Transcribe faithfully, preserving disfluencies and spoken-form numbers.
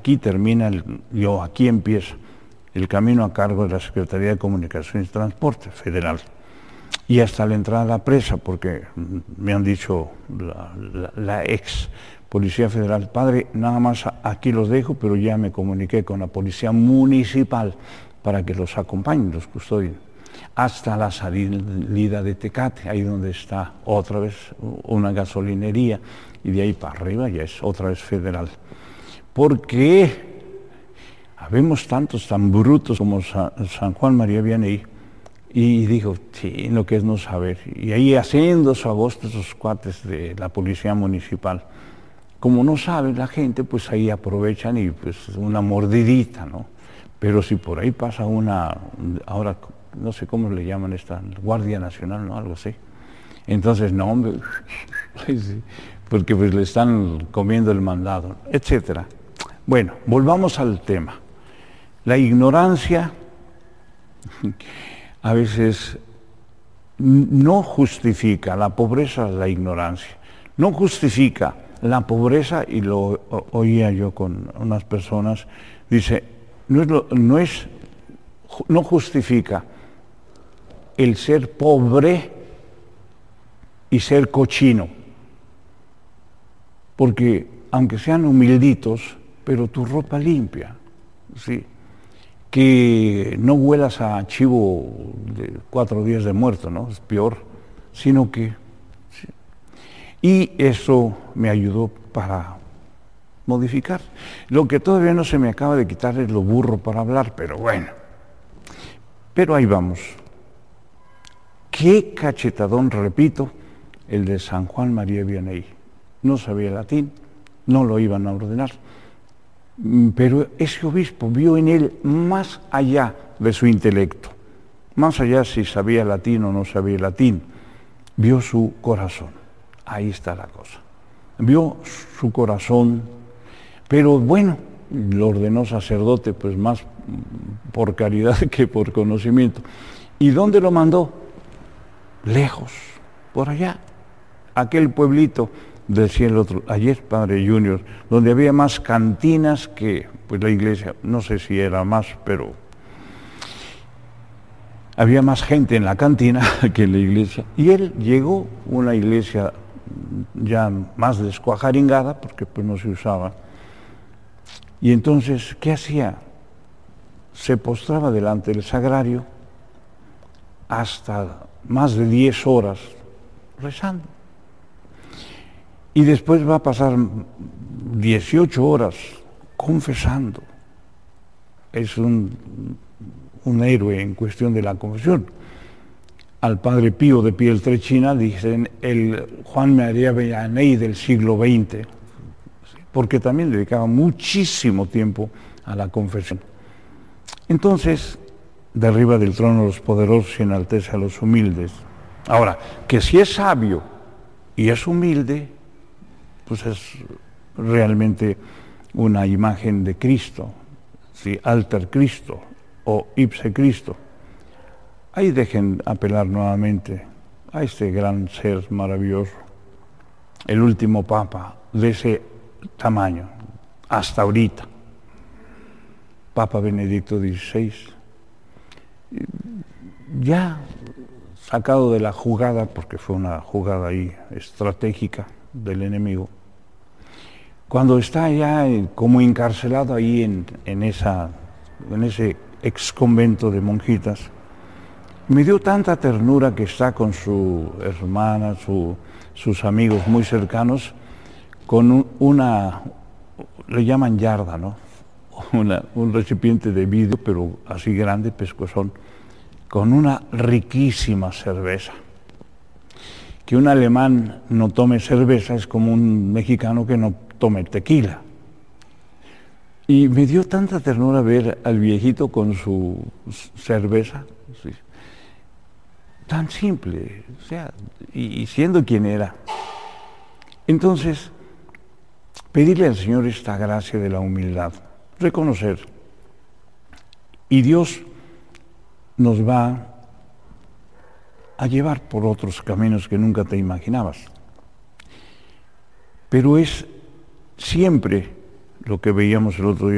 aquí termina, el, yo, aquí empieza el camino a cargo de la Secretaría de Comunicaciones y Transporte Federal. Y hasta la entrada a la presa, porque me han dicho la, la, la ex Policía Federal, padre, nada más aquí los dejo, pero ya me comuniqué con la Policía Municipal para que los acompañen, los custodien, hasta la salida de Tecate, ahí donde está otra vez una gasolinería, y de ahí para arriba ya es otra vez federal. Porque habemos tantos tan brutos como San Juan María Vianney, y dijo, sí, lo que es no saber. Y ahí haciendo su agosto esos cuates de la Policía Municipal. Como no sabe la gente, pues ahí aprovechan y pues una mordidita, ¿no? Pero si por ahí pasa una, ahora no sé cómo le llaman esta, Guardia Nacional, ¿no? Algo así. Entonces, no, hombre, porque pues le están comiendo el mandado, etcétera. Bueno, volvamos al tema. La ignorancia a veces no justifica la pobreza, la ignorancia. No justifica la pobreza, y lo oía yo con unas personas, dice, no es, lo, no es, no justifica el ser pobre y ser cochino, porque aunque sean humilditos, pero tu ropa limpia, ¿sí? Que no huelas a chivo de cuatro días de muerto, ¿no? Es peor, sino que... Sí. Y eso me ayudó para modificar. Lo que todavía no se me acaba de quitar es lo burro para hablar, pero bueno. Pero ahí vamos. Qué cachetadón, repito, el de San Juan María Vianney. No sabía latín, no lo iban a ordenar. Pero ese obispo vio en él más allá de su intelecto, más allá si sabía latín o no sabía latín, vio su corazón. Ahí está la cosa. Vio su corazón, pero bueno, lo ordenó sacerdote, pues más por caridad que por conocimiento. ¿Y dónde lo mandó? Lejos, por allá, aquel pueblito, decía el otro, ayer, padre Junior, donde había más cantinas que pues la iglesia, no sé si era más, pero había más gente en la cantina que en la iglesia. Y él llegó a una iglesia ya más descuajaringada, porque pues no se usaba. Y entonces, ¿qué hacía? Se postraba delante del sagrario hasta más de diez horas rezando. Y después va a pasar dieciocho horas confesando. Es un, un héroe en cuestión de la confesión. Al padre Pío de Pietrelcina dicen el Juan María Vianney del siglo veinte, porque también dedicaba muchísimo tiempo a la confesión. Entonces, derriba del trono a los poderosos y enaltece a los humildes. Ahora, que si es sabio y es humilde, pues es realmente una imagen de Cristo, ¿sí? Alter Cristo o ipse Cristo. Ahí dejen apelar nuevamente a este gran ser maravilloso, el último papa de ese tamaño, hasta ahorita, Papa Benedicto dieciséis, ya sacado de la jugada, porque fue una jugada ahí estratégica del enemigo, cuando está ya como encarcelado ahí en, en, esa, en ese ex convento de monjitas, me dio tanta ternura que está con su hermana, su, sus amigos muy cercanos, con un, una, le llaman yarda, ¿no? Una, un recipiente de vidrio, pero así grande, pescuezón, con una riquísima cerveza. Que un alemán no tome cerveza es como un mexicano que no tome tequila. Y me dio tanta ternura ver al viejito con su cerveza, ¿sí? Tan simple, o sea, y, y siendo quien era. Entonces, pedirle al Señor esta gracia de la humildad, reconocer. Y Dios nos va a llevar por otros caminos que nunca te imaginabas. Pero es siempre lo que veíamos el otro día.